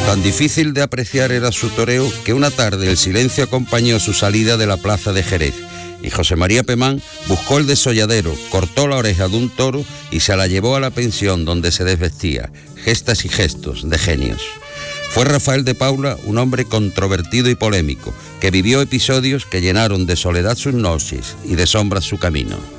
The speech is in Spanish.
Tan difícil de apreciar era su toreo que una tarde el silencio acompañó su salida de la plaza de Jerez y José María Pemán buscó el desolladero, cortó la oreja de un toro y se la llevó a la pensión donde se desvestía. Gestas y gestos de genios. Fue Rafael de Paula un hombre controvertido y polémico, que vivió episodios que llenaron de soledad sus noches y de sombras su camino.